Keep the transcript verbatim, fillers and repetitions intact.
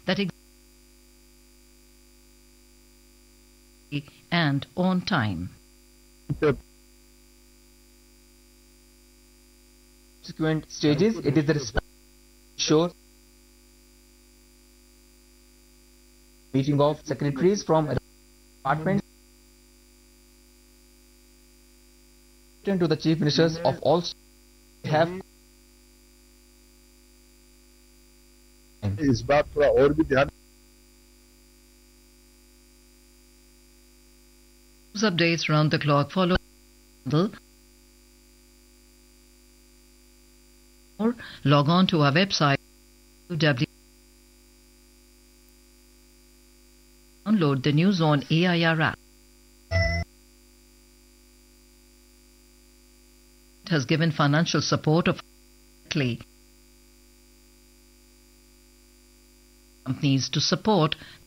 that exists and on time. Subsequent stages, it is the responsibility to ensure meeting of secretaries from departments to the chief ministers of all have इस बात थोड़ा और भी ध्यान News updates round the clock follow. Or log on to our website w. Download the News on A I R app. It has given financial support of companies to support